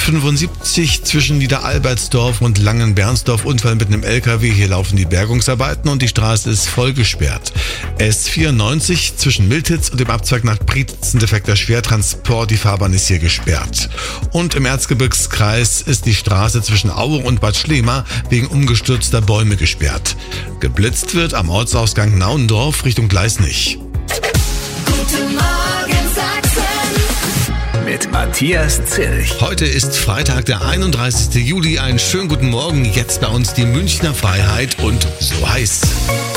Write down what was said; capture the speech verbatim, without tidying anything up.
fünfundsiebzig zwischen Niederalbertsdorf und Langenbernsdorf. Unfall mit einem L K W. Hier laufen die Bergungsarbeiten und die Straße ist voll gesperrt. S vierundneunzig zwischen Miltitz und dem Abzweig nach Brietzen, defekter Schwertransport. Die Fahrbahn ist hier gesperrt. Und im Erzgebirgskreis ist die Straße zwischen Aue und Bad Schlema wegen umgestürzter Bäume gesperrt. Geblitzt wird am Ortsausgang Naundorf Richtung Gleisnig. Guten Morgen Sachsen Mit Matthias Zilch. Heute ist Freitag, der einunddreißigsten Juli. Einen schönen guten Morgen. Jetzt bei uns die Münchner Freiheit und so heiß.